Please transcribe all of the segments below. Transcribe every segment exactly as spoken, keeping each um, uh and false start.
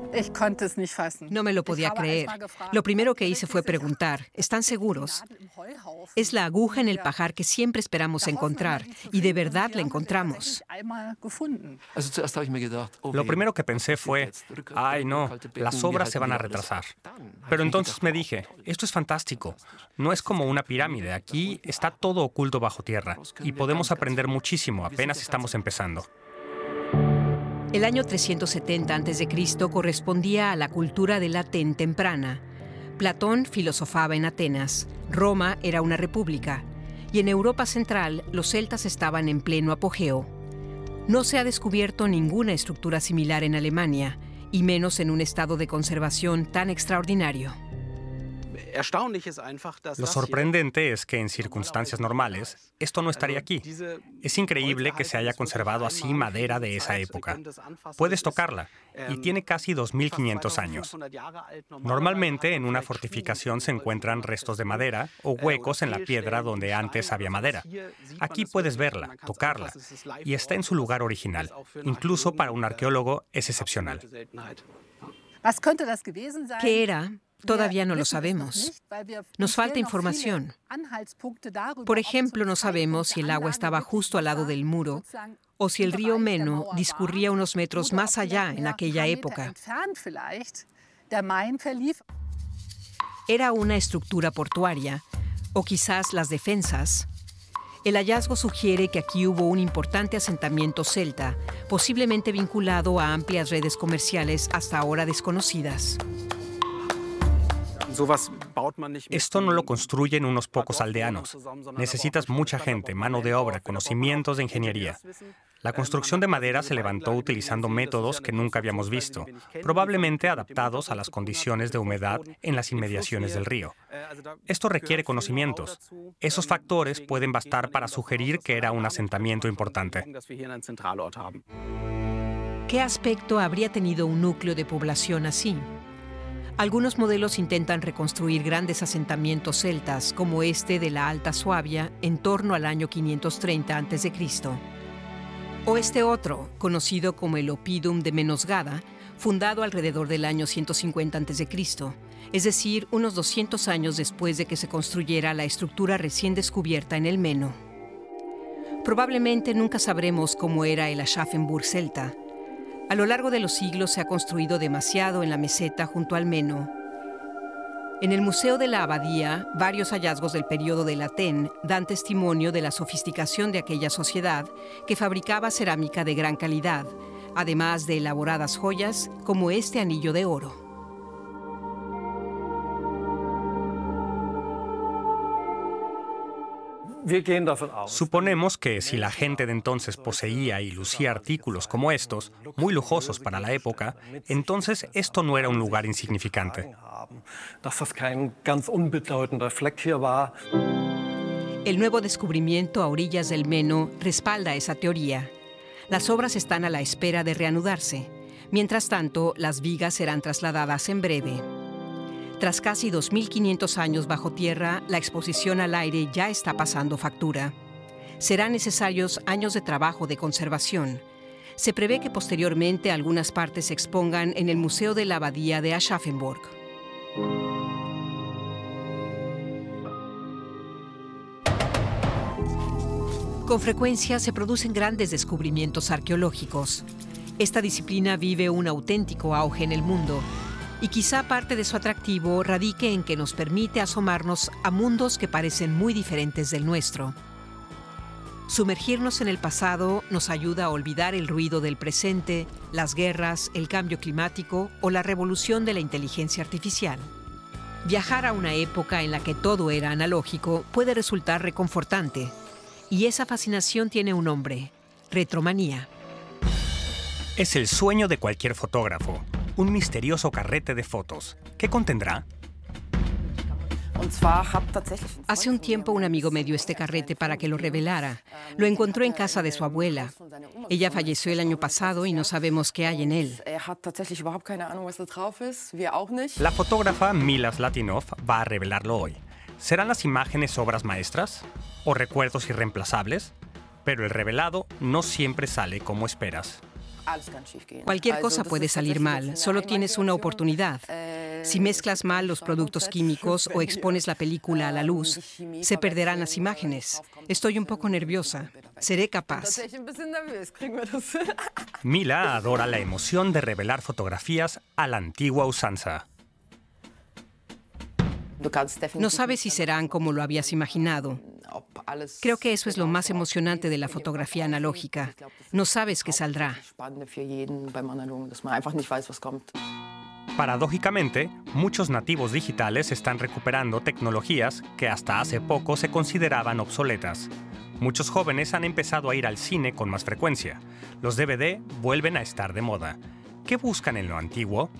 No me lo podía creer. Lo primero que hice fue preguntar, ¿están seguros? Es la aguja en el pajar que siempre esperamos encontrar, y de verdad la encontramos. Lo primero que pensé fue, ay no, las obras se van a retrasar. Pero entonces me dije, esto es fantástico. No es como una pirámide, aquí está todo oculto bajo tierra, y podemos aprender muchísimo, apenas estamos empezando. El año trescientos setenta antes de Cristo correspondía a la cultura del Aten temprana. Platón filosofaba en Atenas, Roma era una república, y en Europa Central los celtas estaban en pleno apogeo. No se ha descubierto ninguna estructura similar en Alemania, y menos en un estado de conservación tan extraordinario. Lo sorprendente es que en circunstancias normales, esto no estaría aquí. Es increíble que se haya conservado así madera de esa época. Puedes tocarla, y tiene casi dos mil quinientos años. Normalmente en una fortificación se encuentran restos de madera o huecos en la piedra donde antes había madera. Aquí puedes verla, tocarla, y está en su lugar original. Incluso para un arqueólogo es excepcional. ¿Qué era? Todavía no lo sabemos. Nos falta información. Por ejemplo, no sabemos si el agua estaba justo al lado del muro o si el río Meno discurría unos metros más allá en aquella época. ¿Era una estructura portuaria o quizás las defensas? El hallazgo sugiere que aquí hubo un importante asentamiento celta, posiblemente vinculado a amplias redes comerciales hasta ahora desconocidas. Esto no lo construyen unos pocos aldeanos. Necesitas mucha gente, mano de obra, conocimientos de ingeniería. La construcción de madera se levantó utilizando métodos que nunca habíamos visto, probablemente adaptados a las condiciones de humedad en las inmediaciones del río. Esto requiere conocimientos. Esos factores pueden bastar para sugerir que era un asentamiento importante. ¿Qué aspecto habría tenido un núcleo de población así? Algunos modelos intentan reconstruir grandes asentamientos celtas, como este de la Alta Suabia, en torno al año quinientos treinta antes de Cristo. O este otro, conocido como el Oppidum de Menosgada, fundado alrededor del año ciento cincuenta antes de Cristo, es decir, unos doscientos años después de que se construyera la estructura recién descubierta en el Meno. Probablemente nunca sabremos cómo era el Aschaffenburg celta. A lo largo de los siglos se ha construido demasiado en la meseta junto al Meno. En el Museo de la Abadía, varios hallazgos del período del Aten dan testimonio de la sofisticación de aquella sociedad que fabricaba cerámica de gran calidad, además de elaboradas joyas como este anillo de oro. Suponemos que si la gente de entonces poseía y lucía artículos como estos, muy lujosos para la época, entonces esto no era un lugar insignificante. El nuevo descubrimiento a orillas del Meno respalda esa teoría. Las obras están a la espera de reanudarse. Mientras tanto, las vigas serán trasladadas en breve. Tras casi dos mil quinientos años bajo tierra, la exposición al aire ya está pasando factura. Serán necesarios años de trabajo de conservación. Se prevé que posteriormente algunas partes se expongan en el Museo de la Abadía de Aschaffenburg. Con frecuencia se producen grandes descubrimientos arqueológicos. Esta disciplina vive un auténtico auge en el mundo, y quizá parte de su atractivo radique en que nos permite asomarnos a mundos que parecen muy diferentes del nuestro. Sumergirnos en el pasado nos ayuda a olvidar el ruido del presente, las guerras, el cambio climático o la revolución de la inteligencia artificial. Viajar a una época en la que todo era analógico puede resultar reconfortante, y esa fascinación tiene un nombre: retromanía. Es el sueño de cualquier fotógrafo. Un misterioso carrete de fotos. ¿Qué contendrá? Hace un tiempo un amigo me dio este carrete para que lo revelara. Lo encontró en casa de su abuela. Ella falleció el año pasado y no sabemos qué hay en él. La fotógrafa Mila Zlatinov va a revelarlo hoy. ¿Serán las imágenes obras maestras? ¿O recuerdos irreemplazables? Pero el revelado no siempre sale como esperas. Cualquier cosa puede salir mal, solo tienes una oportunidad. Si mezclas mal los productos químicos o expones la película a la luz, se perderán las imágenes. Estoy un poco nerviosa. Seré capaz. Mila adora la emoción de revelar fotografías a la antigua usanza. No sabes si serán como lo habías imaginado. Creo que eso es lo más emocionante de la fotografía analógica. No sabes qué saldrá. Paradójicamente, muchos nativos digitales están recuperando tecnologías que hasta hace poco se consideraban obsoletas. Muchos jóvenes han empezado a ir al cine con más frecuencia. Los D V D vuelven a estar de moda. ¿Qué buscan en lo antiguo?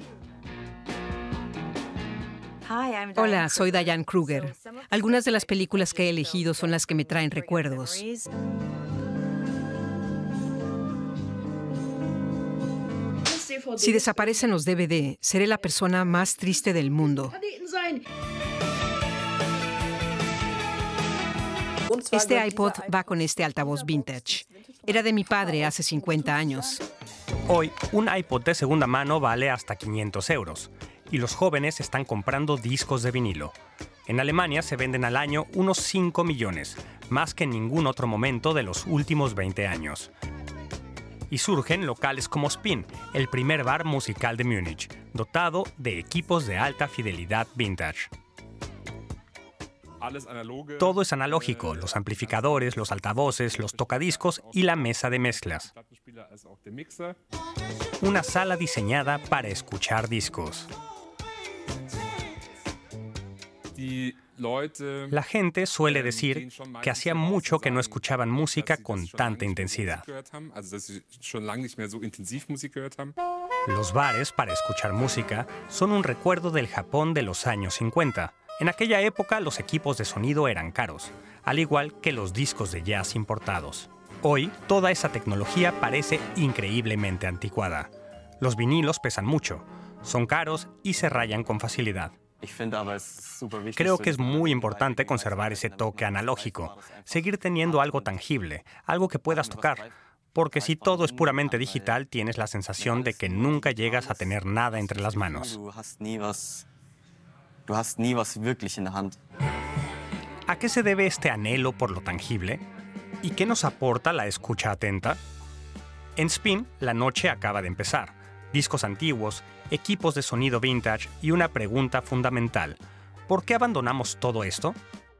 Hola, soy Diane Kruger. Algunas de las películas que he elegido son las que me traen recuerdos. Si desaparecen los D V D, seré la persona más triste del mundo. Este iPod va con este altavoz vintage. Era de mi padre hace cincuenta años. Hoy, un iPod de segunda mano vale hasta quinientos euros. Y los jóvenes están comprando discos de vinilo. En Alemania se venden al año unos cinco millones, más que en ningún otro momento de los últimos veinte años. Y surgen locales como Spin, el primer bar musical de Múnich, dotado de equipos de alta fidelidad vintage. Todo es analógico, los amplificadores, los altavoces, los tocadiscos y la mesa de mezclas. Una sala diseñada para escuchar discos. La gente suele decir que hacía mucho que no escuchaban música con tanta intensidad. Los bares para escuchar música son un recuerdo del Japón de los años cincuenta. En aquella época los equipos de sonido eran caros, al igual que los discos de jazz importados. Hoy, toda esa tecnología parece increíblemente anticuada. Los vinilos pesan mucho, son caros y se rayan con facilidad. Creo que es muy importante conservar ese toque analógico, seguir teniendo algo tangible, algo que puedas tocar, porque si todo es puramente digital, tienes la sensación de que nunca llegas a tener nada entre las manos. ¿A qué se debe este anhelo por lo tangible? ¿Y qué nos aporta la escucha atenta? En Spin, la noche acaba de empezar. Discos antiguos, equipos de sonido vintage y una pregunta fundamental. ¿Por qué abandonamos todo esto?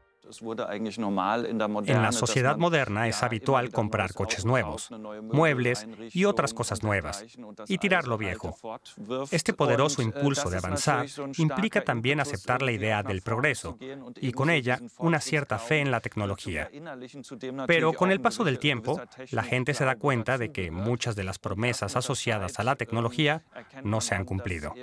En la sociedad moderna es habitual comprar coches nuevos, muebles y otras cosas nuevas, y tirar lo viejo. Este poderoso impulso de avanzar implica también aceptar la idea del progreso, y con ella una cierta fe en la tecnología. Pero con el paso del tiempo, la gente se da cuenta de que muchas de las promesas asociadas a la tecnología no se han cumplido.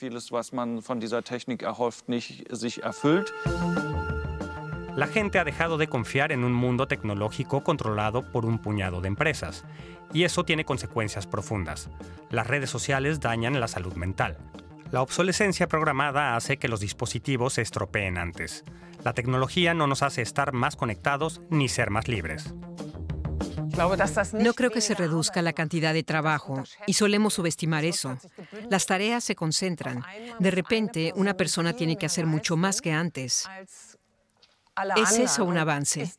La gente ha dejado de confiar en un mundo tecnológico controlado por un puñado de empresas, y eso tiene consecuencias profundas. Las redes sociales dañan la salud mental. La obsolescencia programada hace que los dispositivos se estropeen antes. La tecnología no nos hace estar más conectados ni ser más libres. No creo que se reduzca la cantidad de trabajo, y solemos subestimar eso. Las tareas se concentran. De repente, una persona tiene que hacer mucho más que antes. ¿Es eso un avance?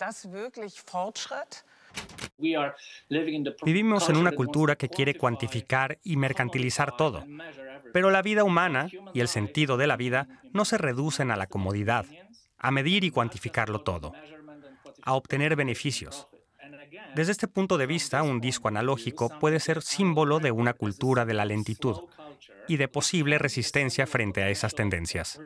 Vivimos en una cultura que quiere cuantificar y mercantilizar todo. Pero la vida humana y el sentido de la vida no se reducen a la comodidad, a medir y cuantificarlo todo, a obtener beneficios. Desde este punto de vista, un disco analógico puede ser símbolo de una cultura de la lentitud y de posible resistencia frente a esas tendencias.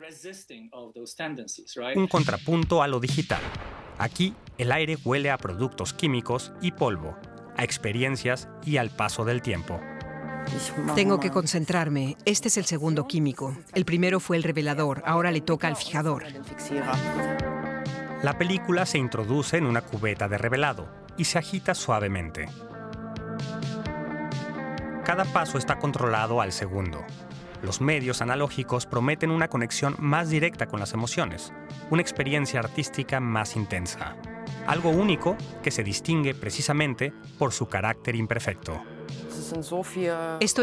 Un contrapunto a lo digital. Aquí, el aire huele a productos químicos y polvo, a experiencias y al paso del tiempo. Tengo que concentrarme. Este es el segundo químico. El primero fue el revelador, ahora le toca al fijador. La película se introduce en una cubeta de revelado y se agita suavemente. Cada paso está controlado al segundo. Los medios analógicos prometen una conexión más directa con las emociones, una experiencia artística más intensa. Algo único que se distingue precisamente por su carácter imperfecto. Estoy